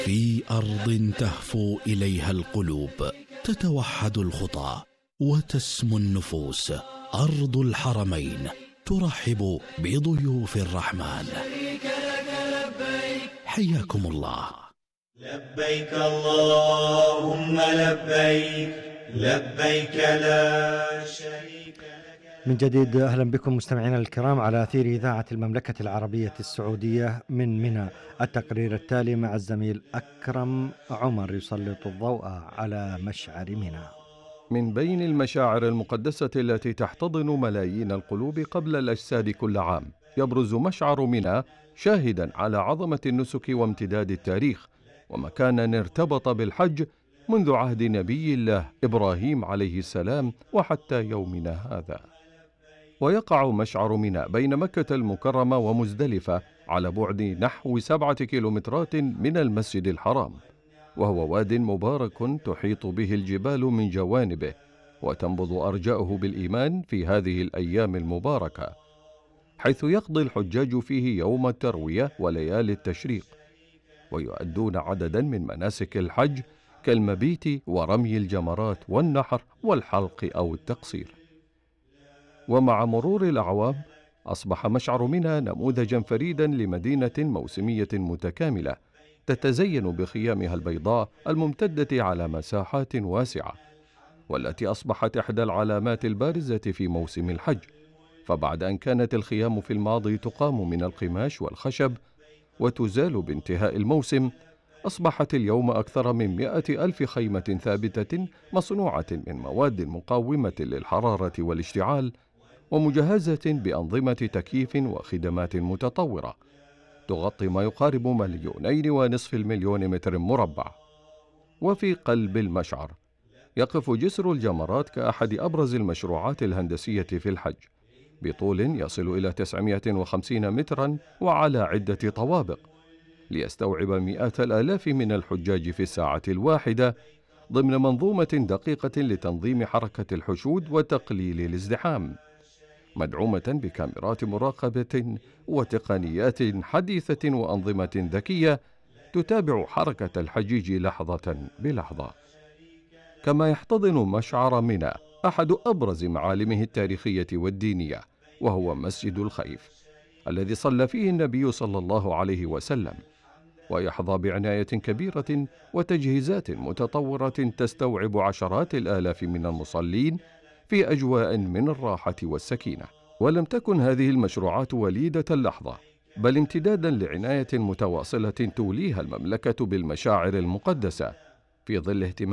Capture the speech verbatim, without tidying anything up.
في أرض تهفو إليها القلوب، تتوحد الخطى وتسمو النفوس. أرض الحرمين ترحب بضيوف الرحمن. حياكم الله. لبيك اللهم لبيك، لبيك لا شريك لك. من جديد أهلا بكم مستمعينا الكرام على أثير إذاعة المملكة العربية السعودية من منى. التقرير التالي مع الزميل أكرم عمر يسلط الضوء على مشعر منى. من بين المشاعر المقدسة التي تحتضن ملايين القلوب قبل الأجساد كل عام، يبرز مشعر منى شاهدا على عظمة النسك وامتداد التاريخ، ومكانا ارتبط بالحج منذ عهد نبي الله إبراهيم عليه السلام وحتى يومنا هذا. ويقع مشعر منى بين مكة المكرمة ومزدلفة على بعد نحو سبعة كيلومترات من المسجد الحرام، وهو واد مبارك تحيط به الجبال من جوانبه، وتنبض أرجاؤه بالإيمان في هذه الأيام المباركة، حيث يقضي الحجاج فيه يوم التروية وليالي التشريق، ويؤدون عددا من مناسك الحج كالمبيت ورمي الجمرات والنحر والحلق أو التقصير. ومع مرور الأعوام أصبح مشعر منى نموذجا فريدا لمدينة موسمية متكاملة تتزين بخيامها البيضاء الممتدة على مساحات واسعة، والتي أصبحت إحدى العلامات البارزة في موسم الحج. فبعد أن كانت الخيام في الماضي تقام من القماش والخشب وتزال بانتهاء الموسم، أصبحت اليوم أكثر من مئة ألف خيمة ثابتة مصنوعة من مواد مقاومة للحرارة والاشتعال، ومجهزة بأنظمة تكييف وخدمات متطورة تغطي ما يقارب مليونين ونصف المليون متر مربع. وفي قلب المشعر يقف جسر الجمرات كأحد أبرز المشروعات الهندسية في الحج، بطول يصل إلى تسعمائة وخمسين مترا وعلى عدة طوابق، ليستوعب مئات الآلاف من الحجاج في الساعة الواحدة ضمن منظومة دقيقة لتنظيم حركة الحشود وتقليل الازدحام، مدعومة بكاميرات مراقبة وتقنيات حديثة وأنظمة ذكية تتابع حركة الحجيج لحظة بلحظة. كما يحتضن مشعر منى أحد أبرز معالمه التاريخية والدينية، وهو مسجد الخيف الذي صلى فيه النبي صلى الله عليه وسلم، ويحظى بعناية كبيرة وتجهيزات متطورة تستوعب عشرات الآلاف من المصلين في أجواء من الراحة والسكينة. ولم تكن هذه المشروعات وليدة اللحظة، بل امتدادا لعناية متواصلة توليها المملكة بالمشاعر المقدسة في ظل اهتمام